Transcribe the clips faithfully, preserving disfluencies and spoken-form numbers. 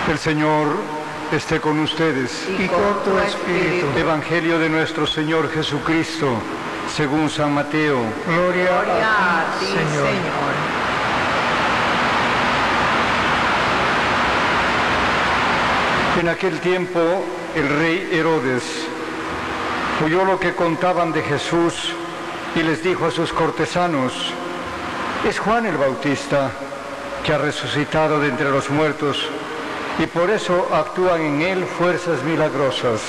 El Señor esté con ustedes. Y con tu espíritu. Evangelio de nuestro Señor Jesucristo, según San Mateo. Gloria, Gloria a a ti, ti, Señor. Señor. En aquel tiempo, el rey Herodes oyó lo que contaban de Jesús y les dijo a sus cortesanos: es Juan el Bautista, que ha resucitado de entre los muertos, y por eso actúan en él fuerzas milagrosas.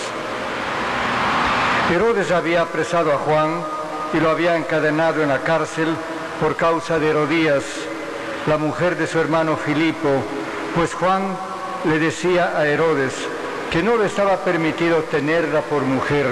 Herodes había apresado a Juan y lo había encadenado en la cárcel por causa de Herodías, la mujer de su hermano Filipo, pues Juan le decía a Herodes que no le estaba permitido tenerla por mujer.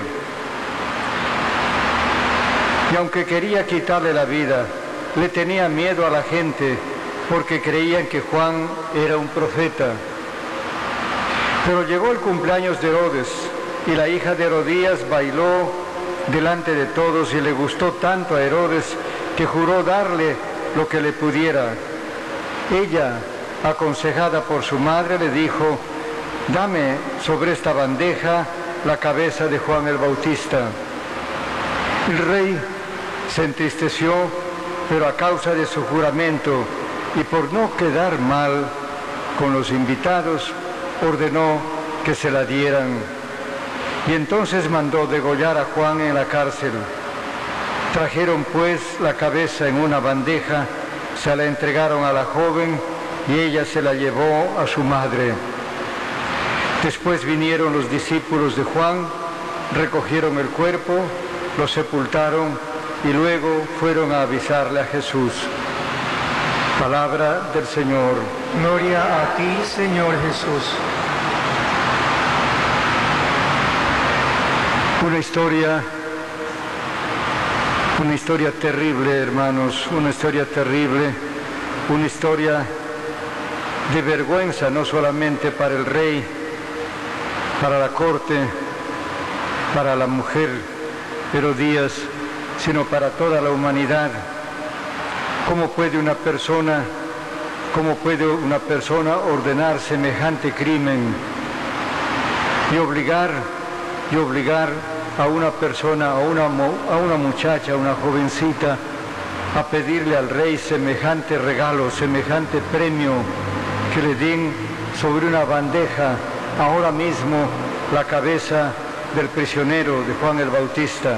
Y aunque quería quitarle la vida, le tenía miedo a la gente porque creían que Juan era un profeta. Pero llegó el cumpleaños de Herodes y la hija de Herodías bailó delante de todos y le gustó tanto a Herodes que juró darle lo que le pudiera. Ella, aconsejada por su madre, le dijo: dame sobre esta bandeja la cabeza de Juan el Bautista. El rey se entristeció, pero a causa de su juramento y por no quedar mal con los invitados, ordenó que se la dieran. Y entonces mandó degollar a Juan en la cárcel. Trajeron pues la cabeza en una bandeja, se la entregaron a la joven y ella se la llevó a su madre. Después vinieron los discípulos de Juan, recogieron el cuerpo, lo sepultaron y luego fueron a avisarle a Jesús. Palabra del Señor. Gloria a ti, Señor Jesús. Una historia, una historia terrible, hermanos, una historia terrible, una historia de vergüenza, no solamente para el rey, para la corte, para la mujer Herodías, sino para toda la humanidad. ¿Cómo puede una persona, cómo puede una persona ordenar semejante crimen y obligar, y obligar a una persona, a una, a una muchacha, a una jovencita, a pedirle al rey semejante regalo, semejante premio, que le den sobre una bandeja ahora mismo la cabeza del prisionero de Juan el Bautista?